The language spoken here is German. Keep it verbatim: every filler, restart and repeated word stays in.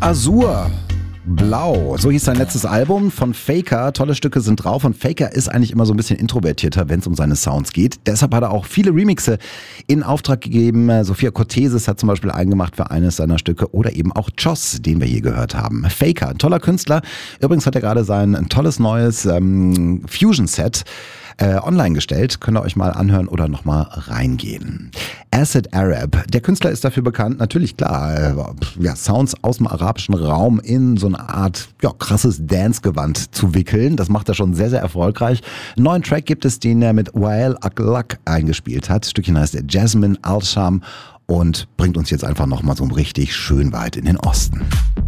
Azur. Blau, so hieß sein letztes Album von Faker. Tolle Stücke sind drauf und Faker ist eigentlich immer so ein bisschen introvertierter, wenn es um seine Sounds geht. Deshalb hat er auch viele Remixe in Auftrag gegeben. Sophia Cortesis hat zum Beispiel eingemacht für eines seiner Stücke oder eben auch Joss, den wir hier gehört haben. Faker, ein toller Künstler. Übrigens hat er gerade sein tolles neues ähm, Fusion-Set Äh, online gestellt. Könnt ihr euch mal anhören oder nochmal reingehen. Acid Arab. Der Künstler ist dafür bekannt, natürlich klar, äh, ja, Sounds aus dem arabischen Raum in so eine Art ja, krasses Dance-Gewand zu wickeln. Das macht er schon sehr, sehr erfolgreich. Einen neuen Track gibt es, den er mit Wael Aklak eingespielt hat. Das Stückchen heißt Jasmine Al-Sham und bringt uns jetzt einfach nochmal so richtig schön weit in den Osten.